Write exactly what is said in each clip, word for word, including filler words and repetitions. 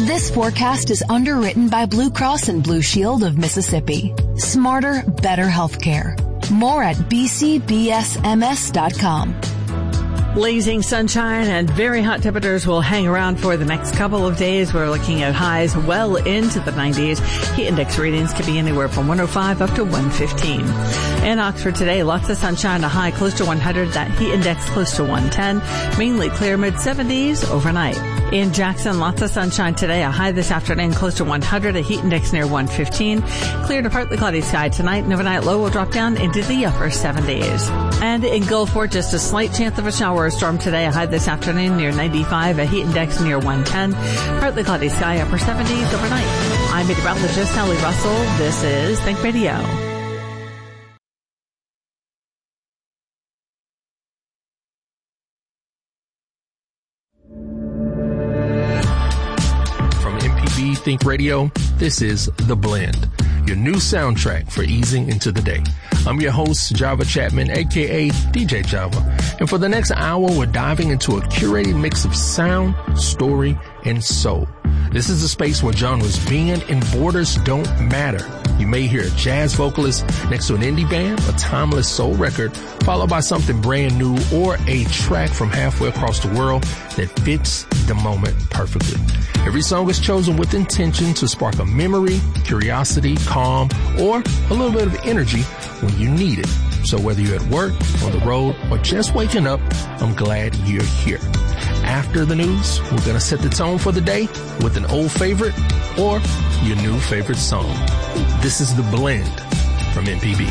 This forecast is underwritten by Blue Cross and Blue Shield of Mississippi. Smarter, better healthcare. More at b c b s m s dot com. Blazing sunshine and very hot temperatures will hang around for the next couple of days. We're looking at highs well into the nineties. Heat index readings could be anywhere from one oh five up to one fifteen. In Oxford today, lots of sunshine, a high close to one hundred. That heat index close to one ten. Mainly clear, mid seventies overnight. In Jackson, lots of sunshine today, a high this afternoon close to one hundred, a heat index near one fifteen. Clear to partly cloudy sky tonight, and overnight low will drop down into the upper seventies. And in Gulfport, just a slight chance of a shower or storm today, a high this afternoon near ninety-five, a heat index near one ten. Partly cloudy sky, upper seventies overnight. I'm meteorologist Sally Russell. This is Think Radio. Think Radio, this is The Blend, your new soundtrack for easing into the day. I'm your host, Java Chapman, aka D J Java, and for the next hour, we're diving into a curated mix of sound, story, and soul. This is a space where genres bend and borders don't matter. You may hear a jazz vocalist next to an indie band, a timeless soul record, followed by something brand new, or a track from halfway across the world that fits the moment perfectly. Every song is chosen with intention to spark a memory, curiosity, calm, or a little bit of energy when you need it. So whether you're at work, on the road, or just waking up, I'm glad you're here. After the news, we're going to set the tone for the day with an old favorite or your new favorite song. This is The Blend from M P B.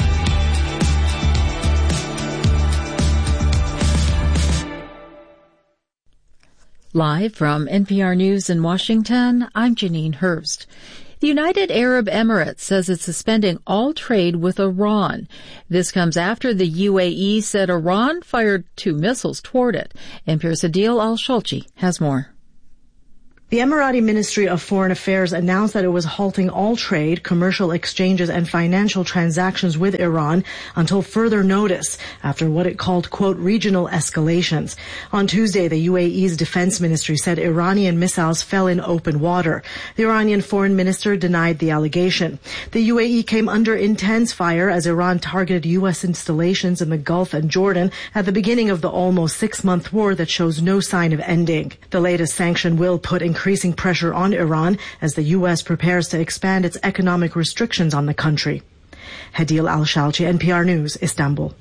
Live from N P R News in Washington, I'm Janine Hurst. The United Arab Emirates says it's suspending all trade with Iran. This comes after the U A E said Iran fired two missiles toward it. N P R's Adil Al-Shalchi has more. The Emirati Ministry of Foreign Affairs announced that it was halting all trade, commercial exchanges, and financial transactions with Iran until further notice after what it called, quote, regional escalations. On Tuesday, the U A E's defense ministry said Iranian missiles fell in open water. The Iranian foreign minister denied the allegation. The U A E came under intense fire as Iran targeted U S installations in the Gulf and Jordan at the beginning of the almost six-month war that shows no sign of ending. The latest sanction will put increasing pressure on Iran as the U S prepares to expand its economic restrictions on the country. Hadil Al-Shalchi, N P R News, Istanbul.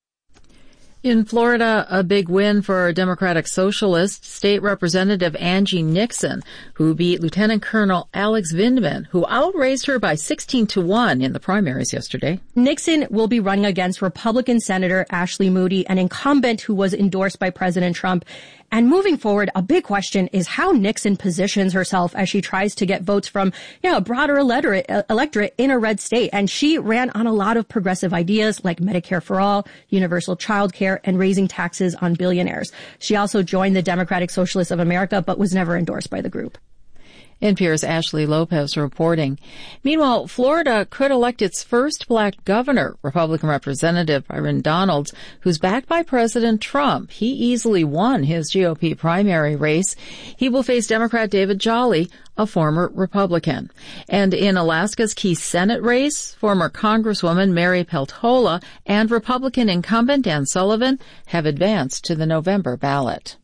In Florida, a big win for Democratic Socialist State Representative Angie Nixon, who beat Lieutenant Colonel Alex Vindman, who outraised her by sixteen to one in the primaries yesterday. Nixon will be running against Republican Senator Ashley Moody, an incumbent who was endorsed by President Trump. And moving forward, a big question is how Nixon positions herself as she tries to get votes from, you know, a broader electorate, electorate in a red state. And she ran on a lot of progressive ideas like Medicare for all, universal child care, and raising taxes on billionaires. She also joined the Democratic Socialists of America, but was never endorsed by the group. N P R's Ashley Lopez reporting. Meanwhile, Florida could elect its first black governor, Republican Representative Byron Donalds, who's backed by President Trump. He easily won his G O P primary race. He will face Democrat David Jolly, a former Republican. And in Alaska's key Senate race, former Congresswoman Mary Peltola and Republican incumbent Dan Sullivan have advanced to the November ballot.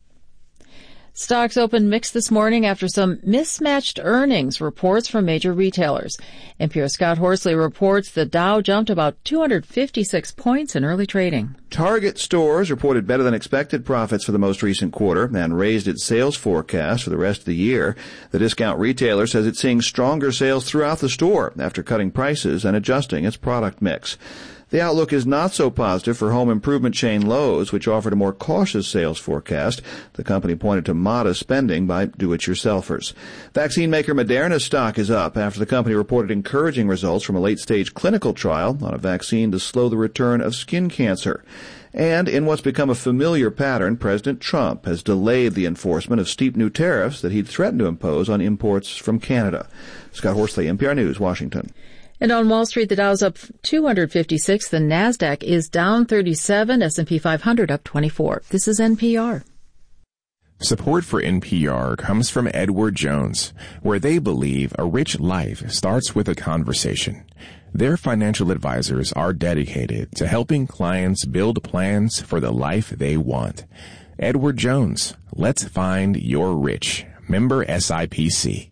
Stocks opened mixed this morning after some mismatched earnings reports from major retailers. N P R's Scott Horsley reports the Dow jumped about two hundred fifty-six points in early trading. Target Stores reported better than expected profits for the most recent quarter and raised its sales forecast for the rest of the year. The discount retailer says it's seeing stronger sales throughout the store after cutting prices and adjusting its product mix. The outlook is not so positive for home improvement chain Lowe's, which offered a more cautious sales forecast. The company pointed to modest spending by do-it-yourselfers. Vaccine maker Moderna's stock is up after the company reported encouraging results from a late-stage clinical trial on a vaccine to slow the return of skin cancer. And in what's become a familiar pattern, President Trump has delayed the enforcement of steep new tariffs that he'd threatened to impose on imports from Canada. Scott Horsley, N P R News, Washington. And on Wall Street, the Dow's up two hundred fifty-six. The NASDAQ is down thirty-seven. S and P five hundred up twenty-four. This is N P R. Support for N P R comes from Edward Jones, where they believe a rich life starts with a conversation. Their financial advisors are dedicated to helping clients build plans for the life they want. Edward Jones, let's find your rich. Member S I P C.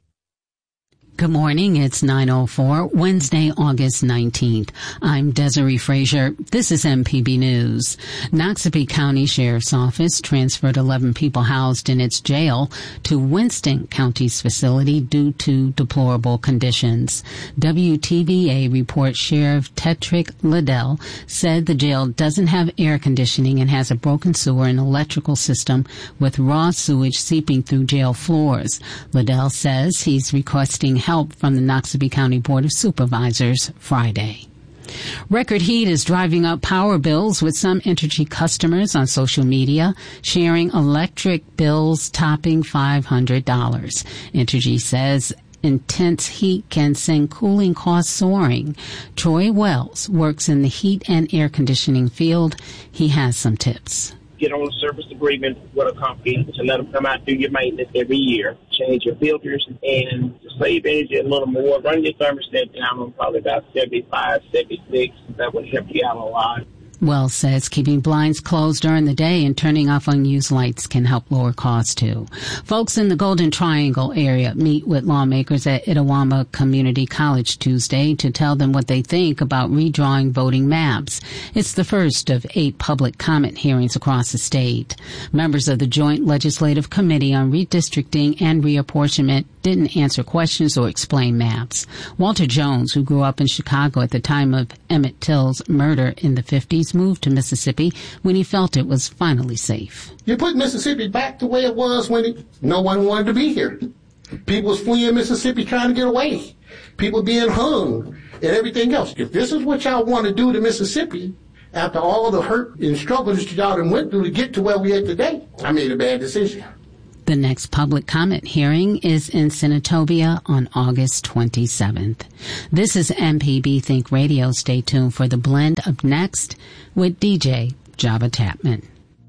Good morning. It's nine oh four, Wednesday, August nineteenth. I'm Desiree Frazier. This is M P B News. Noxubee County Sheriff's Office transferred eleven people housed in its jail to Winston County's facility due to deplorable conditions. W T V A reports Sheriff Tetrick Liddell said the jail doesn't have air conditioning and has a broken sewer and electrical system with raw sewage seeping through jail floors. Liddell says he's requesting help from the Noxubee County Board of Supervisors Friday. Record heat is driving up power bills, with some Entergy customers on social media sharing electric bills topping five hundred dollars. Entergy says intense heat can send cooling costs soaring. Troy Wells works in the heat and air conditioning field. He has some tips. Get on a service agreement with a company to let them come out and do your maintenance every year. Change your filters, and to save energy a little more, run your thermostat down on probably about seventy-five, seventy-six. That would help you out a lot. Wells says keeping blinds closed during the day and turning off unused lights can help lower costs, too. Folks in the Golden Triangle area meet with lawmakers at Itawamba Community College Tuesday to tell them what they think about redrawing voting maps. It's the first of eight public comment hearings across the state. Members of the Joint Legislative Committee on Redistricting and Reapportionment didn't answer questions or explain maps. Walter Jones, who grew up in Chicago at the time of Emmett Till's murder in the fifties, moved to Mississippi when he felt it was finally safe. You put Mississippi back the way it was when it, no one wanted to be here. People was fleeing Mississippi trying to get away. People being hung and everything else. If this is what y'all want to do to Mississippi, after all the hurt and struggles that y'all done went through to get to where we are today, I made a bad decision. The next public comment hearing is in Senatobia on August twenty-seventh. This is M P B Think Radio. Stay tuned for The Blend up next with D J Java Chapman.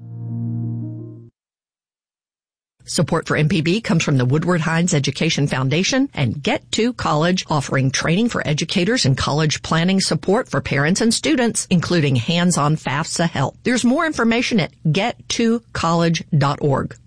Support for M P B comes from the Woodward Hines Education Foundation and Get to College, offering training for educators and college planning support for parents and students, including hands-on FAFSA help. There's more information at get to college dot org.